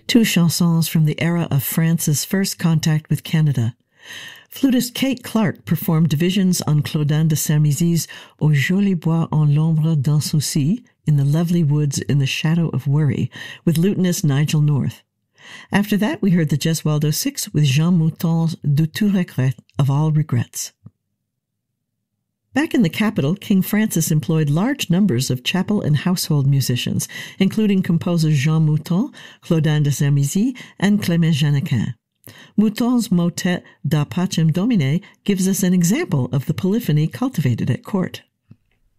two chansons from the era of France's first contact with Canada. Flutist Kate Clark performed divisions on Claudin de Sermizy's Au joli bois en l'ombre d'un souci, in the lovely woods in the shadow of worry, with lutenist Nigel North. After that, we heard the Gesualdo Six with Jean Mouton's De tout regret, of all regrets. Back in the capital, King Francis employed large numbers of chapel and household musicians, including composers Jean Mouton, Claudin de Sermizy, and Clément Janequin. Mouton's motet Da Pacem Domine gives us an example of the polyphony cultivated at court.